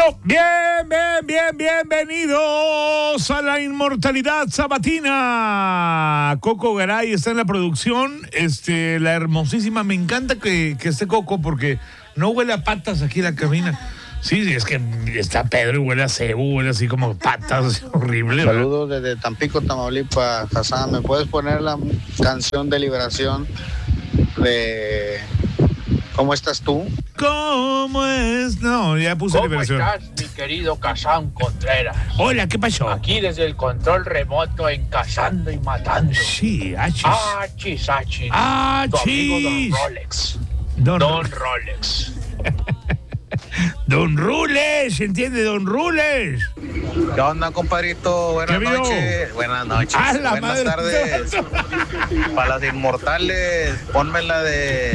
Bienvenidos a la inmortalidad sabatina. Coco Garay está en la producción. La hermosísima, me encanta que esté Coco porque no huele a patas aquí en la cabina. Sí, es que está Pedro y huele a cebo, huele así como patas, horrible. Saludos desde Tampico, Tamaulipas. Hassan, ¿me puedes poner la canción de Liberación de ¿Cómo estás tú? ¿Cómo es? No, ya puse Liberación. ¿Cómo estás, mi querido Kazán Contreras? Hola, ¿qué pasó? Aquí desde el control remoto en Cazando y Matando. Sí, achis. Achis. Tu amigo Don Rolex. Don Rolex. Don Rules, ¿entiende? Don Rules. ¿Qué onda, compadrito? Buenas noches. Buenas noches. ¡A la Buenas madre! tardes. Para las inmortales, ponme la de